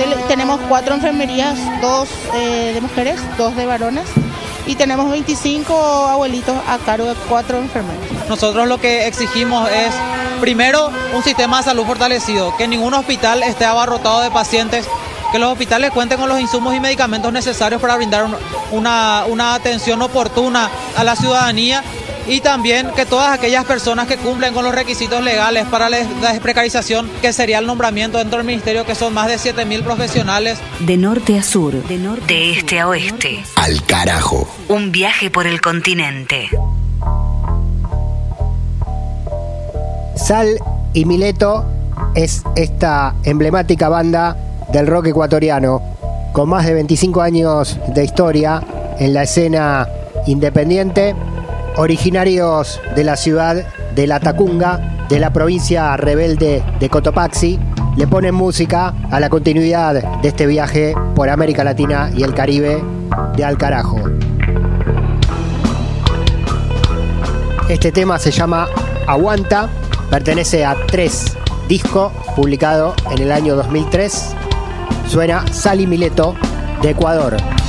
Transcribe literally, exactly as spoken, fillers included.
de- tenemos cuatro enfermerías, dos eh, de mujeres, dos de varones, y tenemos veinticinco abuelitos a cargo de cuatro enfermeros. Nosotros lo que exigimos es, primero, un sistema de salud fortalecido, que ningún hospital esté abarrotado de pacientes, que los hospitales cuenten con los insumos y medicamentos necesarios para brindar un- una, una atención oportuna a la ciudadanía, y también que todas aquellas personas que cumplen con los requisitos legales para la des- la desprecarización, que sería el nombramiento dentro del ministerio, que son más de siete mil profesionales. De norte a sur, de, norte de este a oeste. Al carajo. Un viaje por el continente. Sal y Mileto es esta emblemática banda del rock ecuatoriano con más de veinticinco años de historia en la escena independiente, originarios de la ciudad de La Tacunga, de la provincia rebelde de Cotopaxi. Le ponen música a la continuidad de este viaje por América Latina y el Caribe de Al Carajo. Este tema se llama Aguanta, pertenece a Tres, disco publicado en el año dos mil tres. Suena Sal y Mileto de Ecuador.